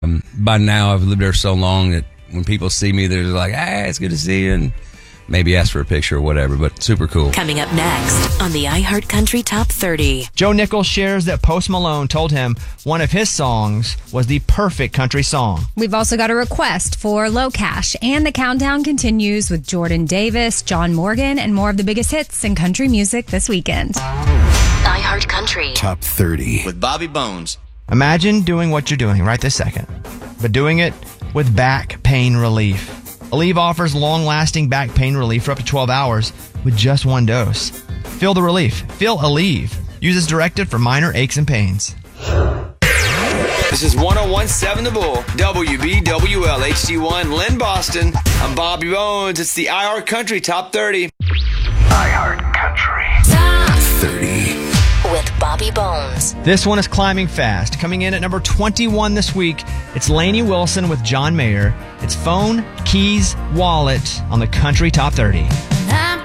By now, I've lived there so long that when people see me, they're like, "Hey, it's good to see you," and maybe ask for a picture or whatever, but super cool. Coming up next on the iHeartCountry Top 30. Joe Nichols shares that Post Malone told him one of his songs was the perfect country song. We've also got a request for Low Cash, and the countdown continues with Jordan Davis, John Morgan, and more of the biggest hits in country music this weekend. iHeartCountry Top 30 with Bobby Bones. Imagine doing what you're doing right this second, but doing it with back pain relief. Aleve offers long-lasting back pain relief for up to 12 hours with just one dose. Feel the relief. Feel Aleve. Use as directed for minor aches and pains. This is 101.7 The Bull, WBWL HD1, Lynn, Boston. I'm Bobby Bones. It's the iHeartCountry Top 30. iHeartCountry Top 30. with Bobby Bones. This one is climbing fast. Coming in at number 21 this week, it's Lainey Wilson with John Mayer. It's Phone, Keys, Wallet on the Country Top 30.